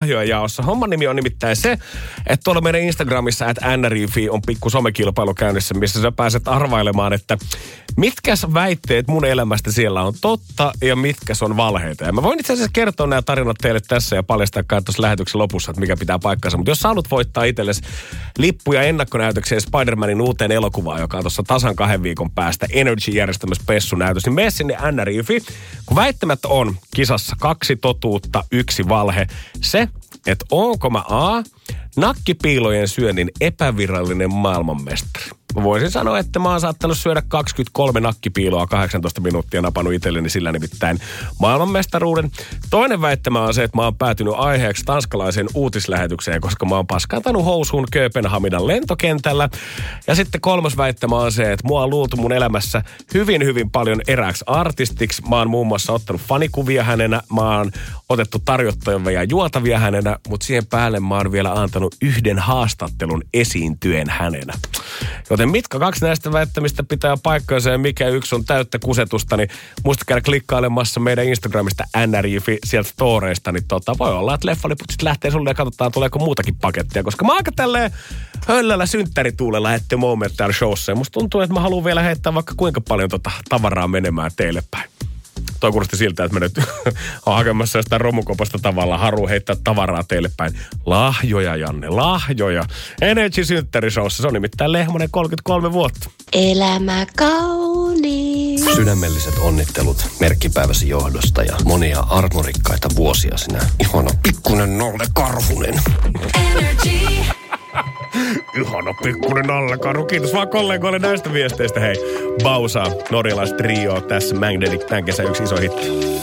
lahjojen jaossa. Homman nimi on nimittäin se, että tuolla meidän Instagramissa @nrifi on pikku somekilpailu käynnissä, missä sä pääset arvailemaan, että mitkäs väitteet mun elämästä siellä on totta ja mitkäs on valheita. Ja mä voin itse asiassa kertoa nämä tarinat teille tässä ja paljastaa kai tuossa lähetyksen lopussa, että mikä pitää paikkansa. Mutta jos sä haluat voittaa itsellesi lippuja ennakkonäytökseen Spider-Manin uuteen elokuvaan, joka on tuossa tasan 2 viikon päästä Energy-järjestämässä pessunäytös, niin mene sinne NRIFI. Kun väittämättä on kisassa 2 totuutta, 1 valhe. Se, että onko mä A, nakkipiilojen syönnin epävirallinen maailmanmestari. Mä voisin sanoa, että mä oon saattanut syödä 23 nakkipiiloa 18 minuuttia, napannut itselleni sillä nimittäin maailmanmestaruuden. Toinen väittämä on se, että mä oon päätynyt aiheeksi tanskalaiseen uutislähetykseen, koska mä oon paskantanut housuun Kööpenhaminan lentokentällä. Ja sitten 3. väittämä on se, että mua on luultu mun elämässä hyvin paljon erääksi artistiksi. Mä oon muun muassa ottanut fanikuvia hänenä, mä oon otettu tarjottavia ja juotavia hänenä, mutta siihen päälle mä oon vielä antanut 1 haastattelun esiintyen hänenä. Joten mitkä 2 näistä väittämistä pitää paikkansa ja mikä 1 on täyttä kusetusta, niin muista käydä klikkailemassa meidän Instagramista NRIFI sieltä storeista, niin voi olla, että leffaliput sitten lähtee sulle ja katsotaan, tuleeko muutakin pakettia, koska mä aika tälleen höllällä synttärituulella hette moment täällä showssa ja musta tuntuu, että mä haluan vielä heittää vaikka kuinka paljon tavaraa menemään teille päin. Toi kuulosti siltä, että mä nyt on hakemassa jostain romukopasta tavallaan haru heittää tavaraa teille päin. Lahjoja, Janne, lahjoja. Energy synttärishowssa, se on nimittäin Lehmonen 33 vuotta. Elämä kaunis. Sydämelliset onnittelut merkkipäiväsi johdosta ja monia armorikkaita vuosia sinä. Ihana pikkunen Nalle Karhunen. Energy. Ihana pikkunen Nalle Karhu. Kiitos vaan kollegoille näistä viesteistä. Hei, Bausa, norjalaiset trio, tässä Magnetic, tämän kesän 1 iso hitti.